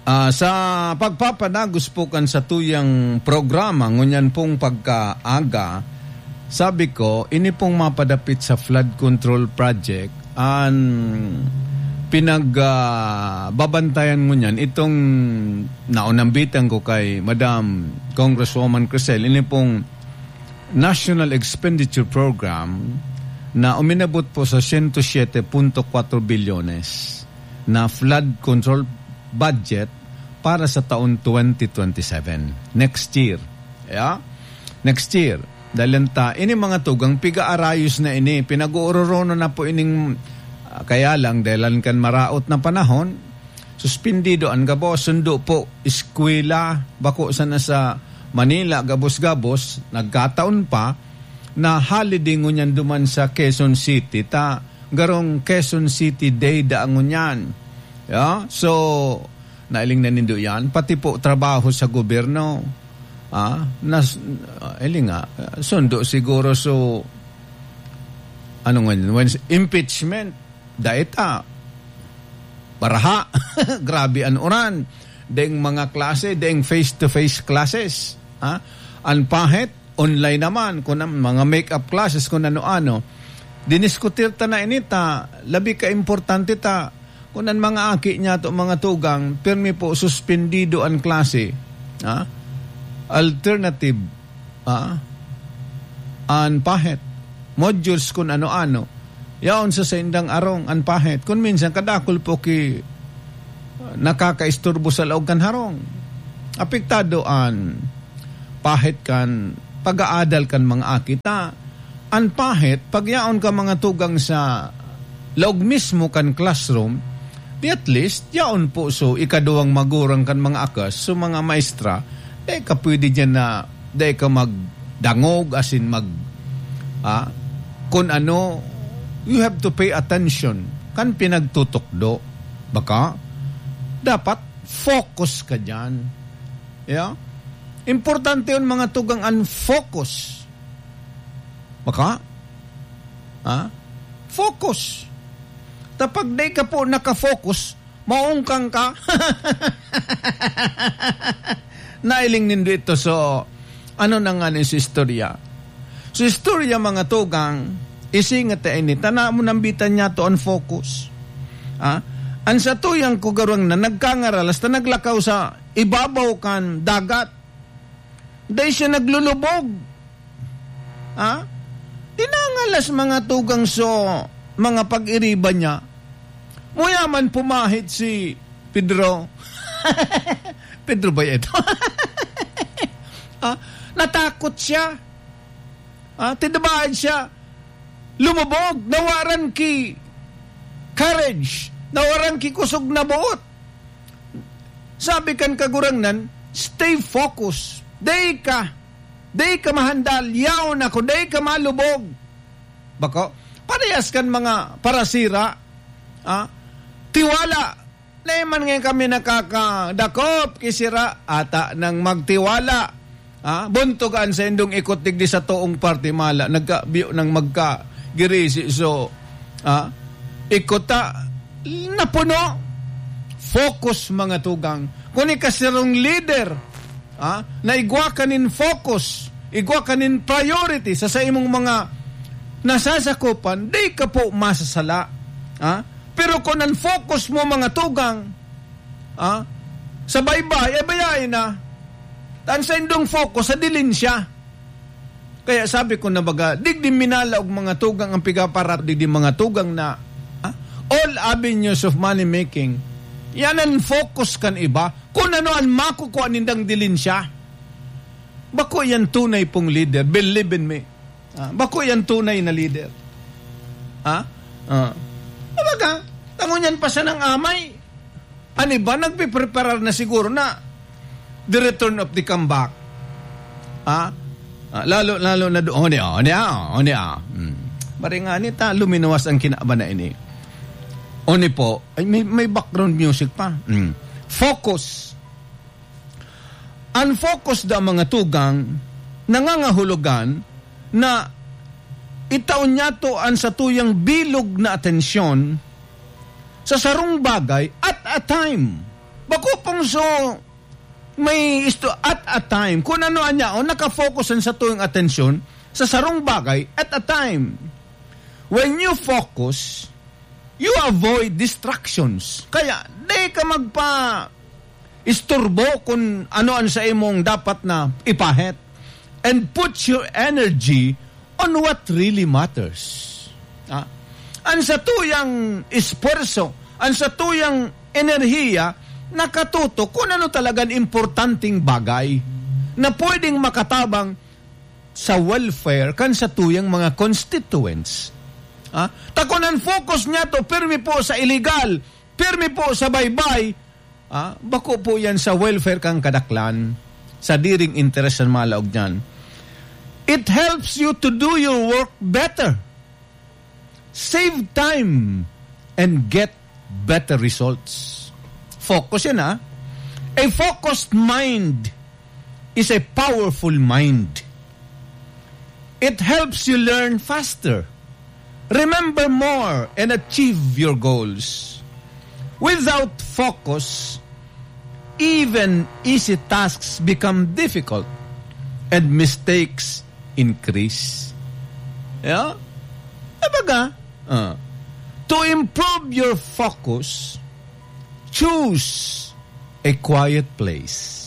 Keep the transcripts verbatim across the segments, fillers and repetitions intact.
Uh, sa pagpapanagos po kan sa tuyang programa, ngunyan pong pagkaaga, sabi ko, ini pong mapadapit sa flood control project, ang pinagbabantayan uh, ngunyan, itong naunambitan ko kay Madam Congresswoman Crisel, ini pong National Expenditure Program na uminabot po sa one oh seven point four bilyones na flood control budget para sa taon twenty twenty-seven. Next year. Yeah? Next year. Dahil ta, ini mga tugang piga-arayos na ini, pinag-uurorono na po ining, uh, kaya lang, dahil kan maraot na panahon, suspindido ang gabos, sundo po, eskwela, bako sana sa Manila, gabos-gabos, nagkataon pa, na holiday ngunyan duman sa Quezon City, ta, garong Quezon City Day daang ngunyan. Yeah? So, nailing na nindo yan. Pati po trabaho sa gobyerno. Ah, nas, uh, iling nga, sundo siguro so, ano nga yun, impeachment, daita, baraha, grabe ang oran, deng mga klase, deng face-to-face classes. Ah? Ang pahit, online naman, kung mga make-up classes, kung ano-ano. Diniskutir ta na inita, labi ka importante ta, kung ang mga aki niya to mga tugang, pirmi po suspendido ang klase. Ha? Alternative, ha? Ang pahit. Modules kung ano-ano. Yaon sa saindang arong, ang pahit. Kung minsan kadakol po ki nakakaisturbo sa laog kan harong. Apektado ang pahit kan pag-aadal kan mga aki. Ta, ang pahit, pag yaon ka mga tugang sa laog mismo kan classroom, di at least, yaon po so ikaduwang magurang kan mga akas, so mga maestra, di ka pwede dyan na, di ka magdangog, as in mag, ah, kung ano, you have to pay attention, kan pinagtutukdo, baka, dapat focus ka dyan. Yeah? Importante yun mga tugang unfocus. Baka, ah, focus. Tapag di ka po nakafocus, maungkang ka. Nailing nindo ito. So, ano na nga sa istorya? So, istorya mga tugang, isingat na ini, tana mo nambitan niya to on focus. Ah? Ang sa tuyang kugarwang na nagkangaralas, na naglakaw sa ibabaw kan dagat. Dahil siya naglulubog. Ah? Tinangalas mga tugang so, mga pag-iriba niya, muyaman pumahit si Pedro. Pedro ba ito? ah, natakot siya. Ah, tinabaan siya. Lumubog. Nawaran ki courage. Nawaran ki kusog na buot. Sabi kan kagurangnan, stay focused. Day ka. Day ka mahandal. Yaon ako. Day ka malubog. Bako? Parehas kan mga parasira, ah, tiwala. Naiman ngayon kami nakakadakop, kisira, ata nang magtiwala. Ah, buntogan sa indong ikot digdi sa toong party mala, nagkabiyo ng magka-girisi. So, ah, ikota, napuno, focus mga tugang. Kung ikasirong leader, ah, na igwa kanin focus, igwa kanin priority sa sa imong mga nasasakupan, di ka po masasala. Ha? Pero kung ang-focus mo mga tugang, ha? Sa baybay, e bayain na. Tan sa indong focus, sa dilin siya. Kaya sabi ko na baga, digdi minala og mga tugang ang pigaparat, digdi mga tugang na ha? All avenues of money making, yan ang focus kan iba. Kung ano ang makukuha nindang dilin siya. Bako yan tunay pong leader. Believe in me. Ah, bako yan tunay na leader. Ha? Ah. Baga, tangunyan pa siya ng amay. Ano ba? Nagpipreparar na siguro na the return of the comeback. Ha? Ah, lalo, lalo na doon. O niya, o niya, o niya. Hmm. Bari nga nita, luminuwas ang kinaba na ini. O ni po, ay, may, may background music pa. Hmm. Focus. Unfocus da mga tugang, nangangahulugan na itaon niya to ang sa tuyang bilog na atensyon sa sarong bagay at a time. Bako pong so, may isto, at a time, kung ano anya, o nakafocusan sa tuyong atensyon, sa sarong bagay, at a time. When you focus, you avoid distractions. Kaya, di ka magpa isturbo kung ano ang sa imong dapat na ipahit. And put your energy on what really matters. Ah? Ang sa tuyang espuerso, ang sa tuyang enerhiya, nakatuto kung ano talagang importanteng bagay na pwedeng makatabang sa welfare kan sa tuyang mga constituents. Ah? Takunan focus niya to, pirmi po sa illegal, pirmi po sa baybay, ah? Bako po yan sa welfare kang kadaklan, sa diring interes ng malaog niyan. It helps you to do your work better, save time, and get better results. Focus yan, ha? A focused mind is a powerful mind. It helps you learn faster, remember more, and achieve your goals. Without focus, even easy tasks become difficult and mistakes increase. Yeah? Ebaga? Uh, to improve your focus, choose a quiet place.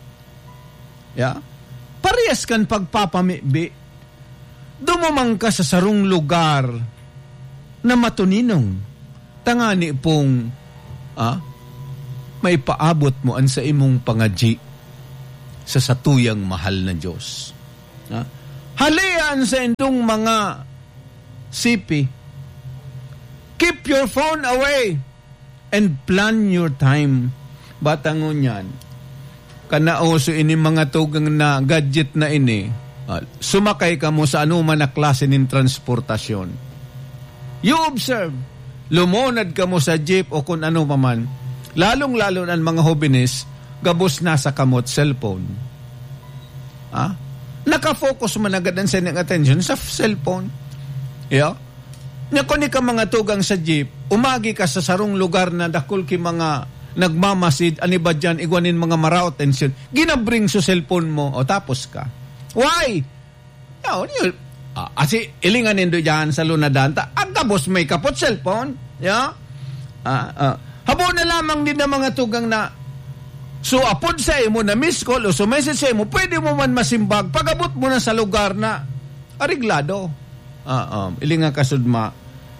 Yeah? Parehas kan pagpapamibi. Dumumang ka sa sarong lugar na matuninong. Tangani pong ah, may paabot mo an sa imong pangadji sa satuyang mahal na Diyos. Ah? Halian sa indong mga sipi. Keep your phone away and plan your time. Batangon yan. Kanaoso ini mga tugang na gadget na ini. Uh, sumakay ka mo sa anuman na klase ng transportasyon. You observe. Lumonad ka mo sa jeep o kung ano paman. Lalong-lalo ng mga hobinis, gabos na sa kamot cellphone. Ah? Nakafocus man agad ang sending attention sa cellphone. Yeah? Nya kung ka mga tugang sa jeep, umagi ka sa sarong lugar na dakol ki mga nagmamasid, aniba dyan, igwanin mga mara attention, ginabring sa cellphone mo, o tapos ka. Why? Yaw, yun. Ah, asi, ilinganin do dyan sa lunadan, ta, agabos may kapot cellphone. Yeah? Ah, ah. Habo na lamang din na mga tugang na, so apod sa imo na miss call, o so message sa imo, pwede mo man masimbag, pagabot mo na sa lugar na, ariglado. Ah, um, ilinga kasudma,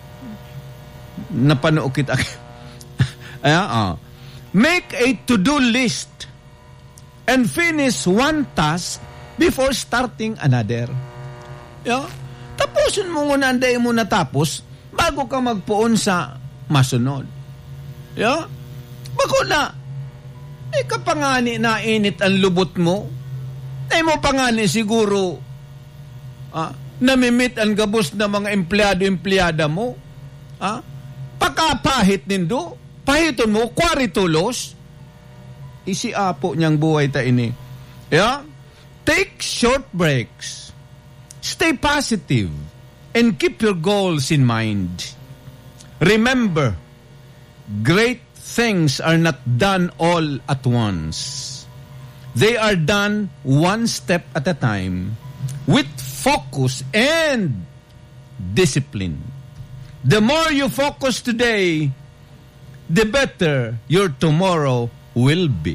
napanood kita. Ayan, ah. Make a to-do list and finish one task before starting another. Yeah? Tapusin mo muna, anday mo natapos bago ka magpuon sa masunod. Yeah? Bako na, eh kapangani na init ang lubot mo, eh mo pangani siguro ah, namimit ang gabos na mga empleyado-empleyada mo. Ah? Pakapahit nindo, pahiton mo, kwaritulos, isi apo niyang buhay ta ini. Yeah? Take short breaks. Stay positive and keep your goals in mind. Remember, great things are not done all at once. They are done one step at a time with focus and discipline. The more you focus today, the better your tomorrow will be.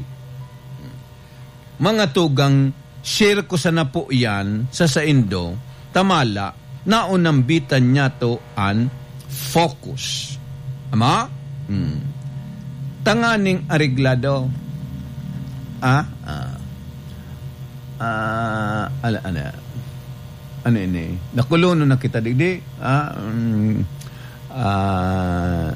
Mga tugang, share ko sa na po yan sa saindo, tamala, naunambitan niya to an focus. Ama? Hmm. Tanganing ariglado. Ah? Ah. Ah, ala, ala. Ano ini? Nakuluno na kita digdi. Ah, um, ah,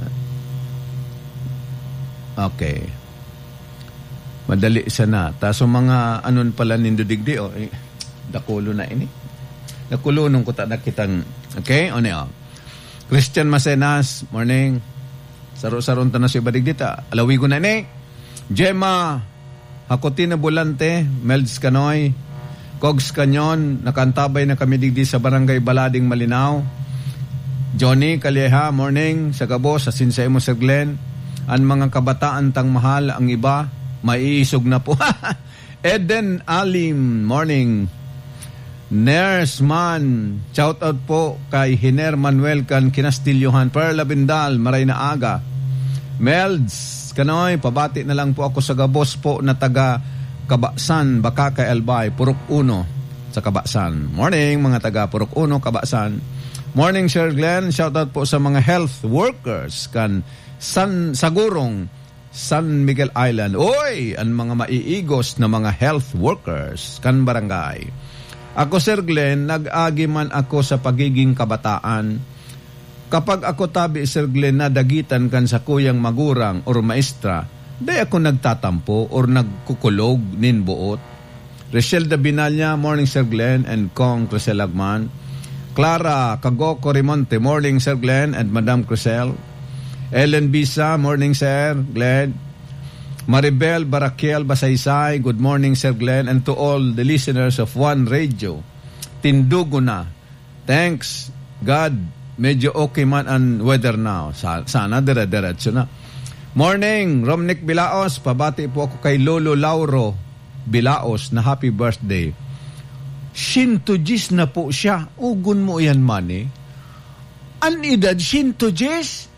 okay. Madali sana. Taso mga anon pala nindo digdi. Oh, eh, dakulo na ini. Nakulunong ko ta nakitang. Okay? O niyo. Christian Masenas, morning. Saro-saron ta na si badigdi ta. Alawigo na ni. Gemma Hakotina Bulante, Melds Canoy, Cogs Canyon, nakantabay na kami digdi sa Barangay Balading Malinaw. Johnny Kalieha, morning. Sa Gabo, sa Sinsay mo sa Glen. Ang mga kabataan tang mahal, ang iba, maiisog na po. Eden Alim, morning. Nurse Man, shout out po kay Hiner Manuel kan Kinastilyohan, Perla Bindal, Maray na Aga. Melds, kanoy, pabati na lang po ako sa gabos po na taga Kabasan, Bakaka Albay, Purok Uno sa Kabasan. Morning mga taga Purok Uno, Kabasan. Morning Sir Glenn, shout out po sa mga health workers kan San Sagurong, San Miguel Island. Oy, ang mga maiigos na mga health workers kan barangay. Ako Sir Glenn, nag-agi man ako sa pagiging kabataan. Kapag ako tabi Sir Glenn na dagitan kan sa kuyang magurang or maestra, di ako nagtatampo or nagkukulog nin buot. Rachel Binalya, morning Sir Glenn and Kong Crisel Agman. Clara Cagoco Rimonte, morning Sir Glenn and Madam Crisel. Ellen Bisa, morning Sir Glenn. Maribel Barakiel Basaysay, good morning Sir Glenn and to all the listeners of One Radio. Tindugo na. Thanks God, medyo okay man ang weather now. Sana dire-diretso na. Morning, Romnick Bilaos, pabati po ako kay Lolo Lauro Bilaos na happy birthday. Shintojis na po siya. Ugon mo yan man eh. An edad Shintojis?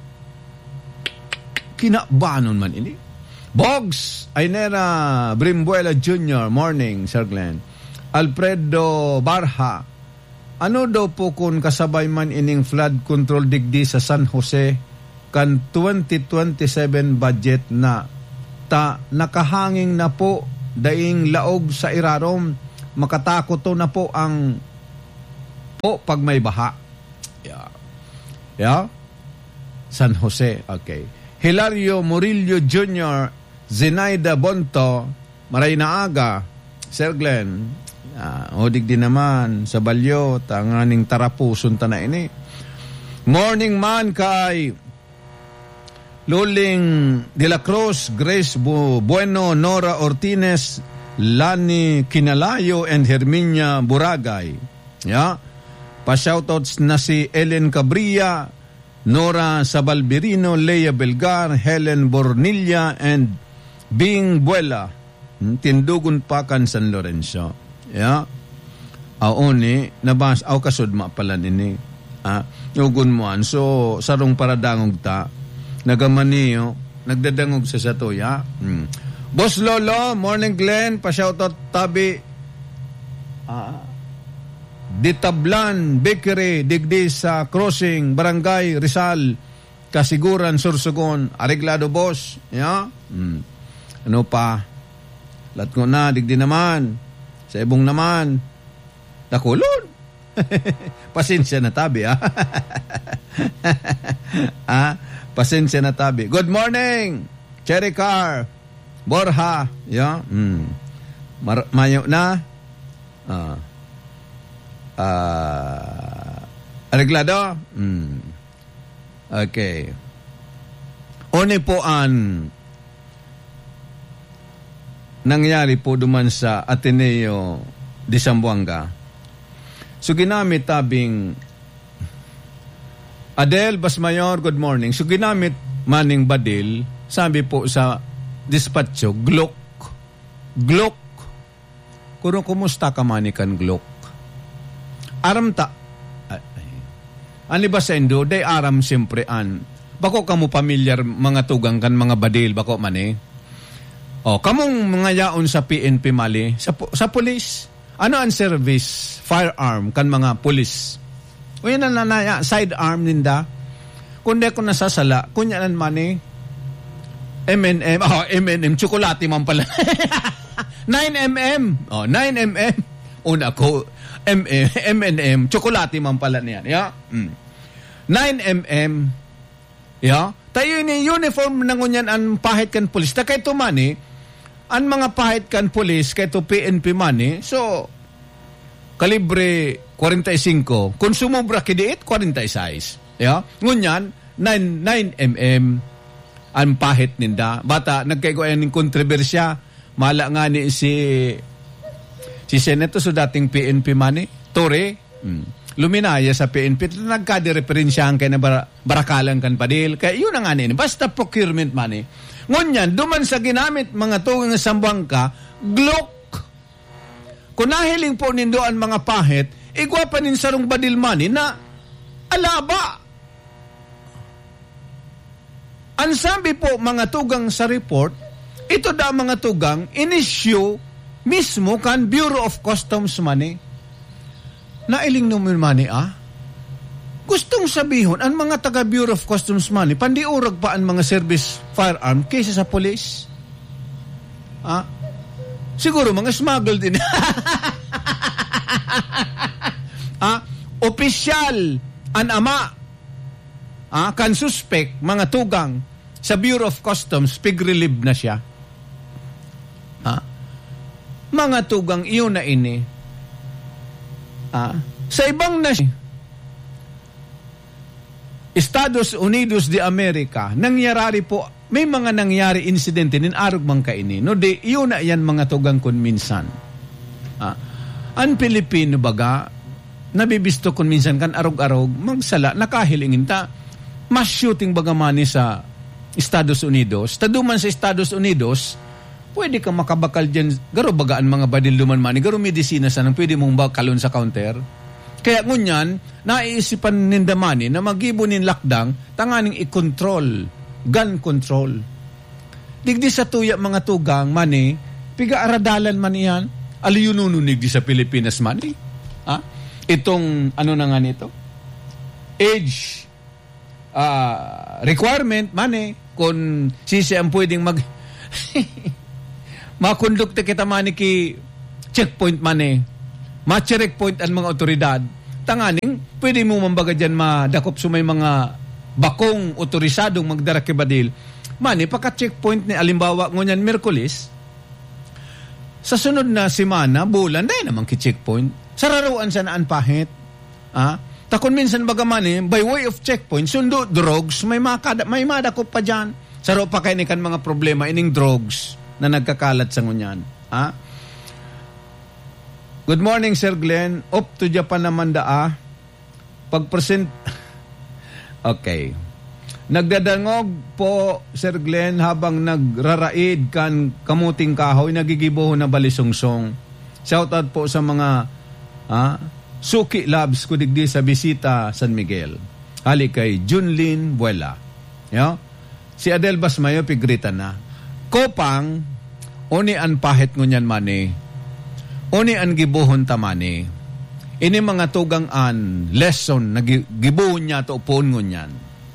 Kinabanon man ini. Bogs Ainera Brimbuela Junior, morning Sir Glenn. Alfredo Barha, ano daw po kung kasabay man ining flood control digdi sa San Jose kan twenty twenty-seven budget na ta nakahanging na po daing laog sa irarom, makatakot to na po ang po pag may baha. Yeah. Yeah? San Jose, okay. Hilario Murillo Junior, Zenaida Bonto, Maray na Aga, Sir Glenn, uh, odig din naman sa Balyo, tanganing tarapuson ta na ini. Morning man kay Luling De La Cruz, Grace Bu- Bueno, Nora Ortines, Lani Kinalayo, and Herminia Buragay. Yeah? Pa-shoutouts na si Ellen Cabrilla, Nora Sabalberino, Leia Belgar, Helen Bornilla, and Bing Buela, Tindugon Pakan, San Lorenzo. Yeah? Aoni, nabas, aw kasod ma pala nini. Ah, ugun mo an. So, sarong paradangog ta, nagamaniyo, nagdadangog sa satoya. Hmm. Boss Lolo, morning Glenn, pa-shoutout tabi, ah, Ditablan, Bakery, digdi sa Crossing, Barangay Rizal, Kasiguran, Sursugon, Areglado boss. Yeah? Hmm. Ano pa? Lat ko na, digdi naman. Sa ibong naman. Nakulon. Pasensya na tabi, ha? Ah, pasensya na tabi. Good morning, Cherry Car, Borja. Yeah? Hmm. Mar- mayo na. Ah. Uh, Areglado? Hmm. Okay. One po an nangyari po duman sa Ateneo de Zamboanga. So ginamit tabing Adel Basmayor, good morning. So ginamit maning badil, sabi po sa dispatcho, Glock. Glock. Kung kumusta ka manikan Glock? Aram ta. Ani ba sa Indo, day aram siyempre an. Bako kamo pamilyar mga tugang kan mga badil, bako man eh. O, kamong mga yaon sa P N P Mali, sa, sa police, ano ang service, firearm, kan mga police? O yan na nanaya, sidearm ninda. Kundi ko nasasala, kunyanan man eh, M and M, oh, M and M, tsokolate man pala. nine millimeter, oh, nine millimeter. Una ko, M and M, tsokolate man pala niyan, yeah? Mm. nine millimeter, yeah? Tayo ni uniform na ngunyan ang pahit kan police. Ta kay to mani, ang mga pahit kan police kay to P N P mani, so, kalibre forty-five, kung sumubra kidiit, forty-six. Yeah? Ngunyan, nine millimeter ang pahit ninda. Bata, nagkaigoyan ng kontrobersya. Mala nga ni si si Senator so dating P N P mani, Tore. Hmm. luminaya sa P N P, nagkadireferensyahan kay na bar- barakalan kan padil. Kaya yun ang anin, basta procurement money. Ngunyan, duman sa ginamit mga tugang nga sambangka, Glock. Kung nahiling po nindoan mga pahit, igwa pa nin sarong badil money na alaba. Ang sabi po mga tugang sa report, ito da mga tugang, in-issue mismo kan Bureau of Customs money. Nailing naman money ah. Gustong sabihon, ang mga taga Bureau of Customs money, pandiurag pa ang mga service firearm kaysa sa police. Ah? Siguro mga smuggle din. ah? Opisyal, an ama, ah, kan suspect, mga tugang, sa Bureau of Customs, pig-relieve na siya. Ha? Mga tugang iyon na ini. Ha? Sa ibang na Estados Unidos de America, nangyari po, may mga nangyari insidente nin arog mang kaini. No, de, iyon na yan mga tugang kun minsan. Ha? Ang Pilipino baga, nabibisto kun minsan kan arog-arog, magsala, nakahilingin ta, mass shooting bagamani sa Estados Unidos. Taduman sa Estados Unidos, pwede ka makabakal dyan, garo bagaan mga badil duman mani, garo medisina sa nang pwede mong bakalon sa counter. Kaya ngunyan, naiisipan nindamani na magibo nin lakdang, tanganing i-control, gun control. Digdi sa tuya mga tugang mani, piga aradalan man yan, aliyunununig di sa Pilipinas mani. Ha? Itong, ano na nga nito? Age uh, requirement mani, kung sisi ang pwedeng mag makondukte kita mani ki checkpoint mani, ma-checkpoint ang mga otoridad, tanganing pwede mo mambaga dyan madakop sumay mga bakong otorisadong magdara kibadil mani, paka-checkpoint ni alimbawa ngunyan Merkulis, sa sunod na simana, bulan, dahil naman ki-checkpoint, sararuan sa naan pahit, ah, takon minsan baga mani, by way of checkpoint, sundo drugs, may, makada, may madakop pa dyan. Saro pa kayo kan mga problema, ining drugs na nagkakalat sa ngunyan. Ha? Good morning, Sir Glenn. Up to Japan naman daa. Pag-present... okay. Nagdadangog po, Sir Glenn, habang nagraraid kan kamuting kahoy, nagigibo na balisungsong. Shoutout po sa mga... Ha? Suki Labs ko digdi sa bisita San Miguel. Hali kay Junlin Buela. Yo? Si Adel Basmayo pigrita na. Kopang, oni an pahit ngunyan mani. Oni an gibuhon tamani. Ini mga tugang an lesson na gibuhon niya to upuon ngunyan.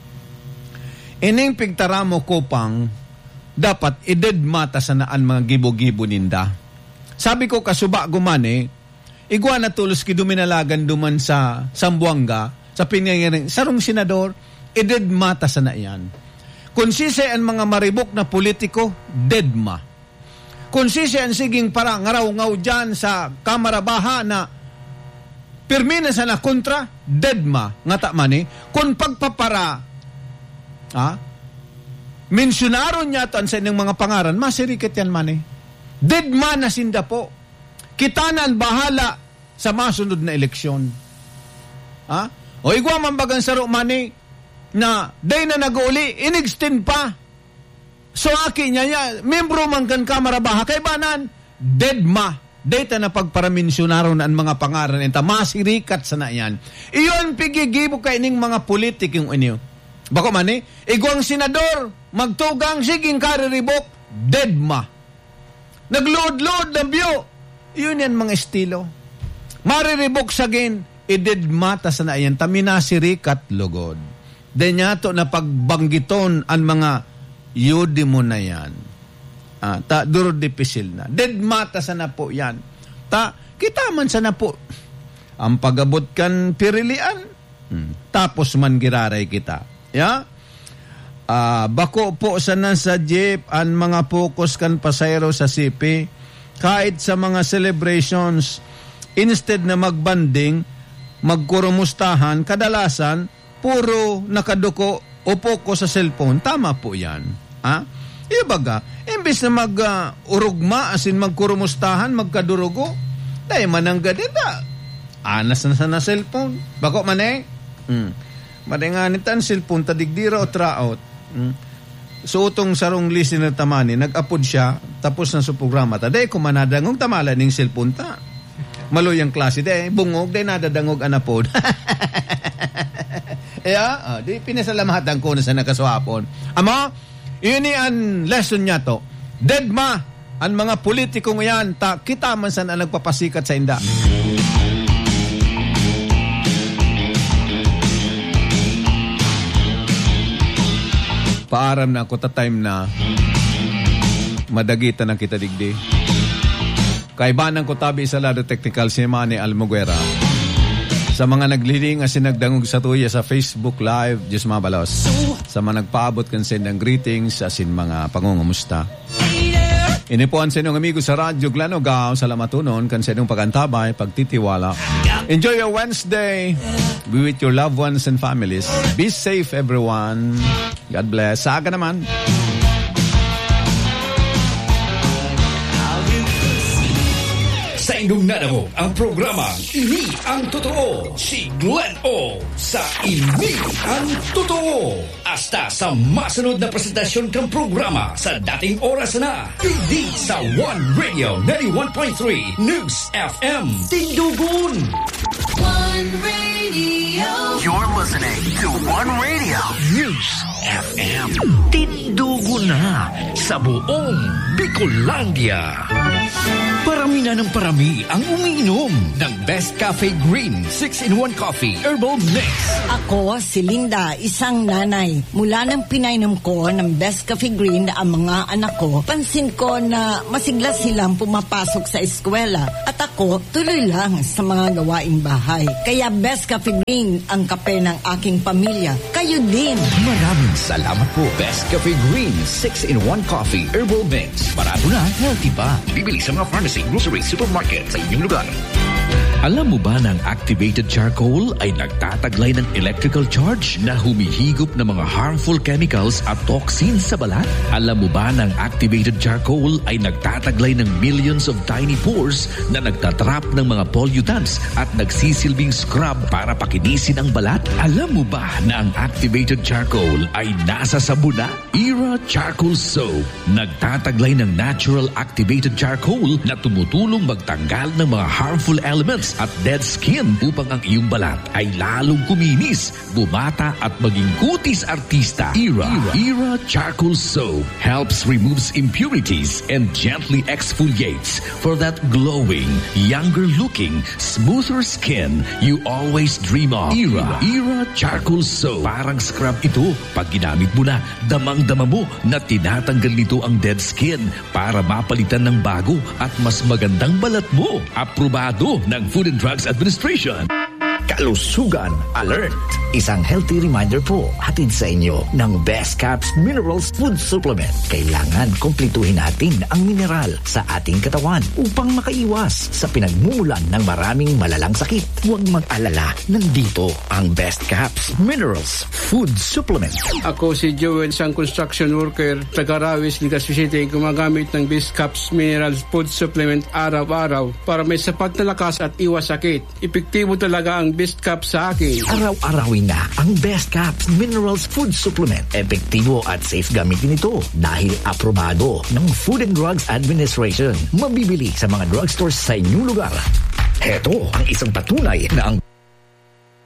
Ining pigtaramo kopang, dapat idedmata sa naan mga gibo-gibo ninda. Sabi ko kasuba gumani, igwa na tulos kiduminalagan duman sa Sambuanga, sa pinangyayari, sarong senador, idedmata sa na iyan. Kung sisi ang mga maribok na politiko, dedma. Kung sisi ang siging para ngaraw-ngaw dyan sa Kamara Baha na pirmina sa na kontra, dedma. Nga ta mani, kung pagpapara, ha, mensyunaron niya tan sa inyong mga pangaran, masirikit yan mani. Dedma na sinda po. Kitanan bahala sa masunod na eleksyon. Ha? O igwa mambagan sa mani na day na nag-uli, in-extend pa. So aki niya niya, membro man kan Kamara Baha, kay banan, dedma. Data na pagparaminsyonaron na ang mga pangaran enta, masirikat sa na yan. Iyon pigigibo kay ning mga politik yung inyo. Bako mani, igwang senador, magtugang, siging kariribok, dedma. Nagload-load ng biyo. Iyon yan mga estilo. Mariribok sagin, idedmata sa na yan, taminasirikat lugod. Denyato na pagbanggiton ang mga yudi mo na yan. Ah, ta, duro dipisil na. Dedmata sa na po yan. Ta, kita man sa na po. Ang pagabot kan pirilian, hmm, tapos man giraray kita. Ya? Ah, bako po sana sa jeep ang mga focus kan pasayro sa C P, kahit sa mga celebrations, instead na magbanding, magkurumustahan, kadalasan, puro nakaduko o poko sa cellphone. Tama po yan. Ha? Ibaga, imbis na mag-urugma, uh, asin magkurumustahan, magkadurugo, dahil manangga din na. anas na sa na cellphone. Bako man eh. Mm. Madenganitan cellphone tadigdira o traot. Mm. So utong sarong listener tamani, nag-upload siya, tapos na sa programa. Taday, kumanadangog tamala ning cellphone ta. Maloyang klase de, bungog de nadadangog anapod. Yeah, uh, di pinasalamatan ko na sa nakaswapon. Ama, yun ang lesson niya to. Dead ma, ang mga politiko ngayon, ta, kita man saan ang nagpapasikat sa inda. Paaram na ako ta time na madagitan ang kita digdi. Kaibanan ko tabi sa lado technical si Manny Almoguera. Sa mga nagliling as nagdangog sa tuya sa Facebook Live, Diyos mabalos. Sa mga nagpaabot kan sendang greetings asin mga pangungumusta. Inipuan sa inyong amigo sa Radyo Glanogaw, salamatunon kan sa inyong pagantabay, pagtitiwala. Enjoy your Wednesday. Be with your loved ones and families. Be safe everyone. God bless. Sa aga naman. Sa inyong nanamo ang programa Ini ang Totoo, si Glenn O sa Ini ang Totoo. Hasta sa masunod na presentasyon kang programa sa dating oras na. Hindi sa One Radio ninety-one point three News F M Tindugun. One Radio. You're listening to One Radio News F M Tindugun na sa buong Bicolandia. Parami na ng parami ang umiinom ng Best Cafe Green six in one Coffee Herbal Mix. Ako, si Linda, isang nanay. Mula nang pinainom ko ng Best Cafe Green ang mga anak ko, pansin ko na masigla silang pumapasok sa eskwela at ako tuloy lang sa mga gawaing bahay. Kaya Best Cafe Green ang kape ng aking pamilya. Kayo din. Maraming salamat po. Best Cafe Green six in one Coffee Herbal Mix. Barato na, healthy pa. Bibili sa mga pharmacy, grocery, supermarket sa inyong lugar. Alam mo ba na ang activated charcoal ay nagtataglay ng electrical charge na humihigop ng mga harmful chemicals at toxins sa balat? Alam mo ba na ang activated charcoal ay nagtataglay ng millions of tiny pores na nagtatrap ng mga pollutants at nagsisilbing scrub para pakinisin ang balat? Alam mo ba na ang activated charcoal ay nasa sabuna? Era Charcoal Soap. Nagtataglay ng natural activated charcoal na tumutulong magtanggal ng mga harmful elements at dead skin upang ang iyong balat ay lalong kuminis, bumata at maging kutis artista. Era, Era, Era Charcoal Soap helps removes impurities and gently exfoliates for that glowing, younger looking, smoother skin you always dream of. Era, Era Charcoal Soap. Parang scrub ito. Pag ginamit mo na, damang-dama mo na tinatanggal nito ang dead skin para mapalitan ng bago at mas magandang balat mo. Aprobado ng Food and Drugs Administration. Kalusugan Alert! Isang healthy reminder po hatid sa inyo ng Best Caps Minerals Food Supplement. Kailangan kumpletuhin natin ang mineral sa ating katawan upang makaiwas sa pinagmumulan ng maraming malalang sakit. Huwag mag-alala, nandito ang Best Caps Minerals Food Supplement. Ako si Joel, isang construction worker, taga-Rawis, Legazpi City, gumagamit ng Best Caps Minerals Food Supplement araw-araw para may sapat na lakas at iwas sakit. Epektibo talaga ang Best Caps sa akin. Araw-arawin na ang Best Caps Minerals Food Supplement. Epektibo at safe gamitin ito dahil aprobado ng Food and Drugs Administration. Mabibili sa mga drugstores sa inyong lugar. Heto ang isang patunay na ang